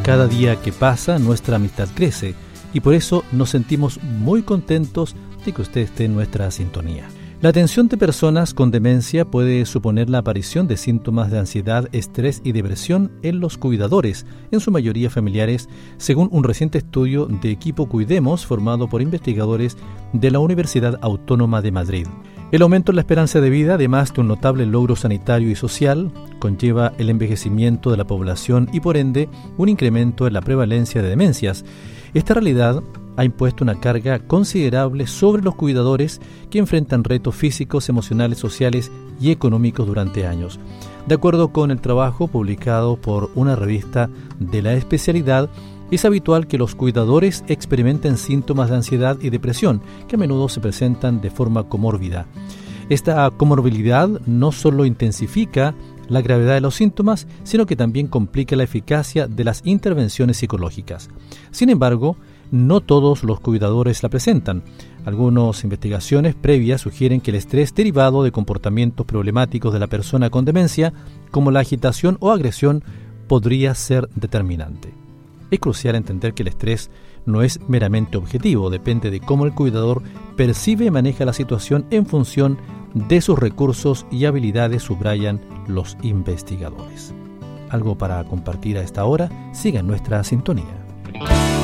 Cada día que pasa, nuestra amistad crece y por eso nos sentimos muy contentos de que usted esté en nuestra sintonía. La atención de personas con demencia puede suponer la aparición de síntomas de ansiedad, estrés y depresión en los cuidadores, en su mayoría familiares, según un reciente estudio de Equipo Cuidemos formado por investigadores de la Universidad Autónoma de Madrid. El aumento en la esperanza de vida, además de un notable logro sanitario y social, conlleva el envejecimiento de la población y por ende un incremento en la prevalencia de demencias. Esta realidad ha impuesto una carga considerable sobre los cuidadores que enfrentan retos físicos, emocionales, sociales y económicos durante años. De acuerdo con el trabajo publicado por una revista de la especialidad, es habitual que los cuidadores experimenten síntomas de ansiedad y depresión, que a menudo se presentan de forma comórbida. Esta comorbilidad no solo intensifica la gravedad de los síntomas, sino que también complica la eficacia de las intervenciones psicológicas. Sin embargo, no todos los cuidadores la presentan. Algunas investigaciones previas sugieren que el estrés derivado de comportamientos problemáticos de la persona con demencia, como la agitación o agresión, podría ser determinante. Es crucial entender que el estrés no es meramente objetivo, depende de cómo el cuidador percibe y maneja la situación en función de sus recursos y habilidades, subrayan los investigadores. Algo para compartir a esta hora, siga en nuestra sintonía.